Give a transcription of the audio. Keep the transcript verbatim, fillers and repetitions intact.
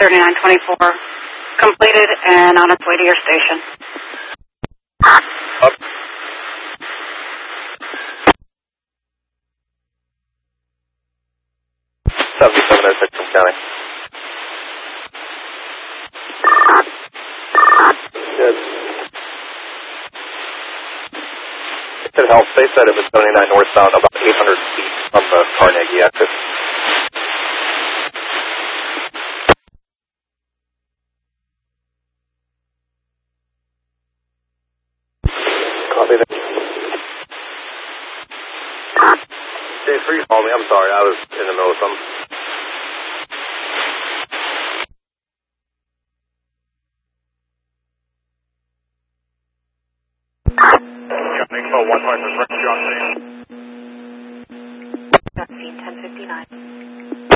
thirty-nine twenty-four completed and on its way to your station. Up. seventy-seven oh six from County. Good. It could help. They said it was seventy-nine northbound, about eight hundred feet from the Carnegie exit. Copy that. J three called me. I'm sorry. I was in the middle of something. Info one point three.